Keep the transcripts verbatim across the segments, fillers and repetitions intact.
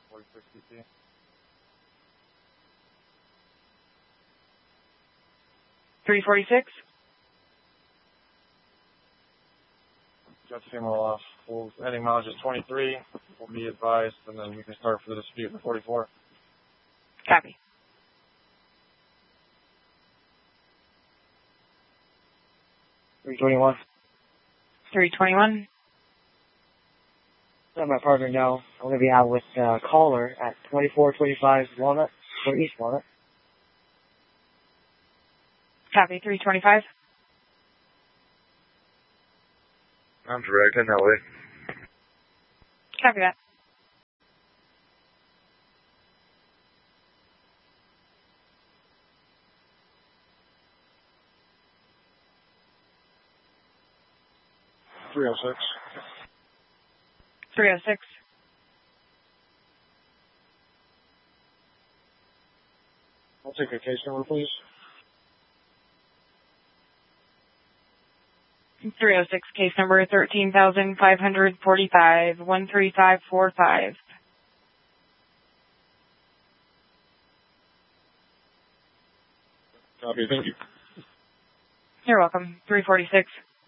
forty-six D C. three forty-six? Jet stream roll off. We'll, heading mileage is twenty-three. We'll be advised, and then we can start for the dispute in forty-four. Copy. three twenty-one. three twenty-one. Let my partner know. I'm going to be out with uh, caller at twenty-four twenty-five Walnut, or East Walnut. Copy, three twenty-five. I'm direct in that way. Copy that. three oh six. three oh six. I'll take a case number, please. three oh six, case number thirteen thousand five hundred forty-five, one three five four five. Copy, thank you. You're welcome. three forty-six.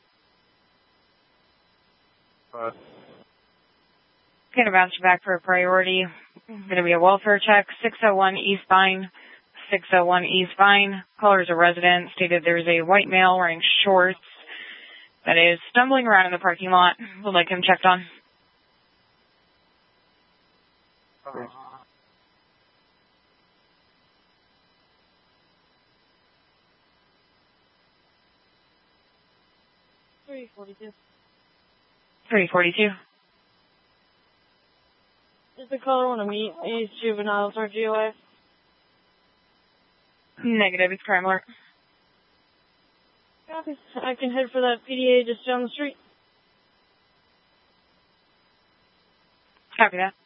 Uh, Gonna bounce you back for a priority. Gonna be a welfare check. six oh one East Vine. six oh one East Vine. Caller is a resident. Stated there's a white male wearing shorts that is stumbling around in the parking lot. Would like him checked on. okay. three forty-two. three forty-two. Does the caller want to meet these juveniles or G O A? Negative. It's crime alert. Copy. I can head for that P D A just down the street. Copy that.